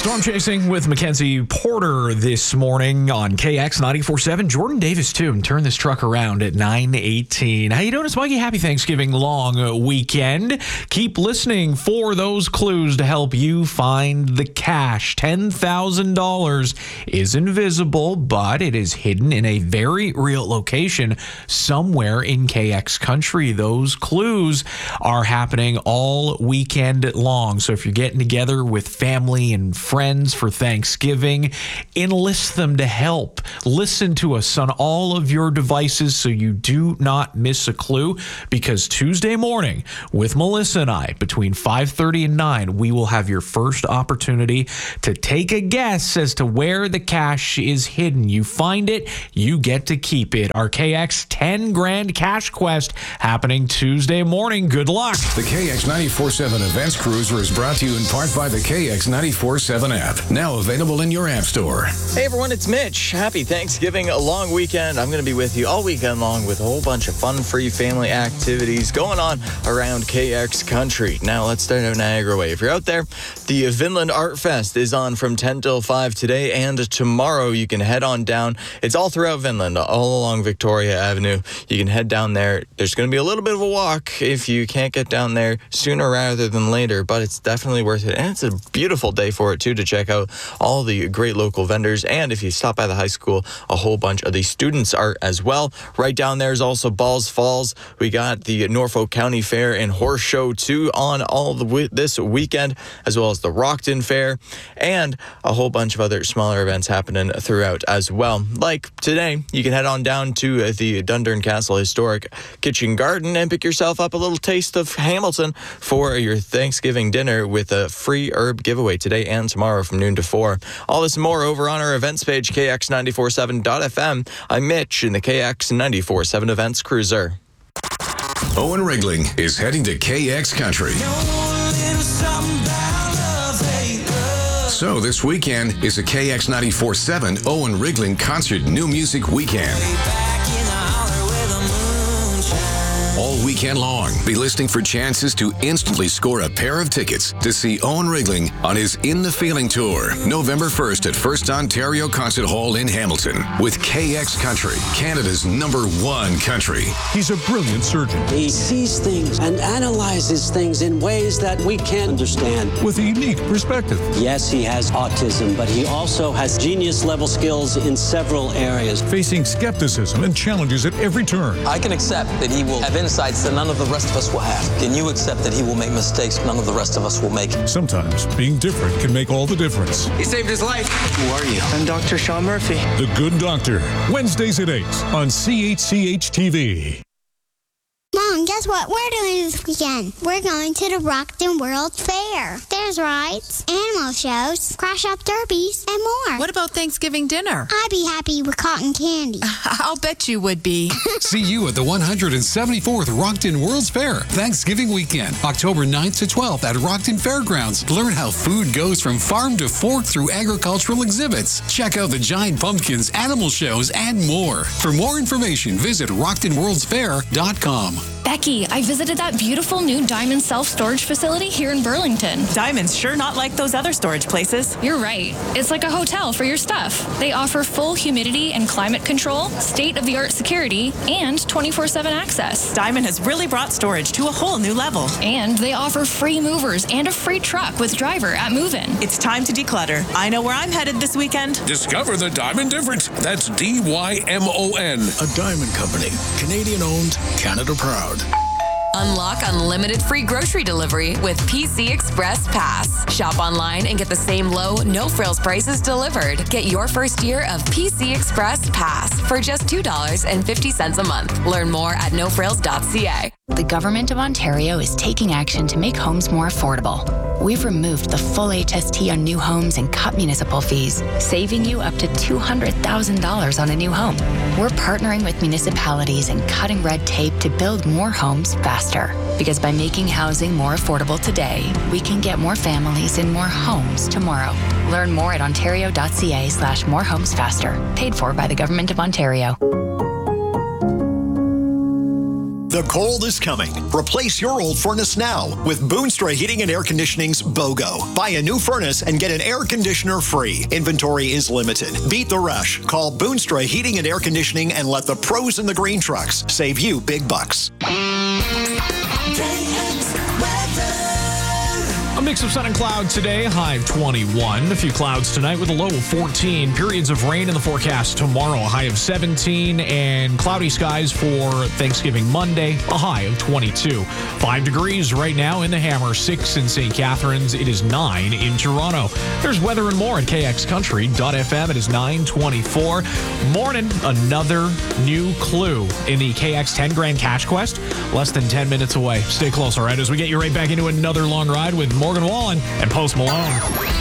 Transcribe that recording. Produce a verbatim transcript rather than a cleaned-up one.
Storm chasing with Mackenzie Porter this morning on K X ninety-four point seven. Jordan Davis, too, and turn this truck around at nine eighteen. How you doing? It's Mikey. Happy Thanksgiving long weekend. Keep listening for those clues to help you find the cash. ten thousand dollars is invisible, but it is hidden in a very real location somewhere in K X country. Those clues are happening all weekend long. So if you're getting together with family and friends for Thanksgiving, enlist them to help. Listen to us on all of your devices so you do not miss a clue, because Tuesday morning with Melissa and I between five thirty and nine, we will have your first opportunity to take a guess as to where the cash is hidden. You find it, you get to keep it. Our K X ten grand cash quest happening Tuesday morning. Good luck. The K X ninety-four point seven Events Cruiser is brought to you in part by the K X ninety-four point seven app, now available in your app store. Hey everyone, it's Mitch. Happy Thanksgiving, a long weekend. I'm going to be with you all weekend long with a whole bunch of fun-free family activities going on around K X country. Now let's start out Niagara Way. If you're out there, the Vinland Art Fest is on from ten till five today and tomorrow. You can head on down. It's all throughout Vinland, all along Victoria Avenue. You can head down there. There's going to be a little bit of a walk if you can't get down there sooner rather than later, but it's definitely worth it. And it's a beautiful day for it too, to check out all the great local vendors. And if you stop by the high school, a whole bunch of the students are as well. Right down there is also Balls Falls. We got the Norfolk County Fair and Horse Show too on all the this weekend, as well as the Rockton Fair and a whole bunch of other smaller events happening throughout as well. Like today, you can head on down to the Dundurn Castle Historic Kitchen Garden and pick yourself up a little taste of Hamilton for your Thanksgiving dinner with a free herb giveaway today and tomorrow from noon to four. All this and more over on our events page, K X nine four seven dot f m. I'm Mitch in the K X ninety-four point seven Events Cruiser. Owen Rigling is heading to K X Country. So this weekend is a K X ninety-four point seven Owen Rigling Concert New Music Weekend. All weekend long, be listening for chances to instantly score a pair of tickets to see Owen Rigling on his In the Feeling Tour, November first at First Ontario Concert Hall in Hamilton, with K X Country, Canada's number one country. He's a brilliant surgeon. He sees things and analyzes things in ways that we can't understand. With a unique perspective. Yes, he has autism, but he also has genius-level skills in several areas. Facing skepticism and challenges at every turn. I can accept that he will have insights that none of the rest of us will have. Can you accept that he will make mistakes none of the rest of us will make? Sometimes being different can make all the difference. He saved his life. Who are you? I'm Doctor Sean Murphy. The Good Doctor, Wednesdays at eight on C H C H T V. Mom, guess what we're doing this weekend? We're going to the Rockton World Fair. There's rides, animal shows, crash-up derbies, and more. What about Thanksgiving dinner? I'd be happy with cotton candy. I'll bet you would be. See you at the one hundred seventy-fourth Rockton World's Fair, Thanksgiving weekend, October ninth to twelfth at Rockton Fairgrounds. Learn how food goes from farm to fork through agricultural exhibits. Check out the giant pumpkins, animal shows, and more. For more information, visit rockton worlds fair dot com. Becky, I visited that beautiful new Diamond self-storage facility here in Burlington. Diamond's sure not like those other storage places. You're right. It's like a hotel for your stuff. They offer full humidity and climate control, state-of-the-art security, and twenty-four seven access. Diamond has really brought storage to a whole new level. And they offer free movers and a free truck with driver at move-in. It's time to declutter. I know where I'm headed this weekend. Discover the Diamond difference. That's D Y M O N. A Diamond Company. Canadian-owned, Canada proud. Unlock unlimited free grocery delivery with P C Express Pass. Shop online and get the same low, no-frills prices delivered. Get your first year of P C Express Pass for just two dollars and fifty cents a month. Learn more at no frills dot c a. The Government of Ontario is taking action to make homes more affordable. We've removed the full H S T on new homes and cut municipal fees, saving you up to two hundred thousand dollars on a new home. We're partnering with municipalities and cutting red tape to build more homes faster. Because by making housing more affordable today, we can get more families in more homes tomorrow. Learn more at ontario dot c a slash more homes faster. Paid for by the Government of Ontario. The cold is coming. Replace your old furnace now with Boonstra Heating and Air Conditioning's BOGO. Buy a new furnace and get an air conditioner free. Inventory is limited. Beat the rush. Call Boonstra Heating and Air Conditioning and let the pros in the green trucks save you big bucks. A mix of sun and cloud today, high of twenty-one. A few clouds tonight with a low of fourteen. Periods of rain in the forecast tomorrow, a high of seventeen. And cloudy skies for Thanksgiving Monday, a high of twenty-two. Five degrees right now in the Hammer, six in Saint Catharines. It is nine in Toronto. There's weather and more at K X Country dot F M. It is nine twenty-four. Morning, another new clue in the K X ten grand cash quest. Less than ten minutes away. Stay close, all right, as we get you right back into another long ride with Morgan Wallen and Post Malone.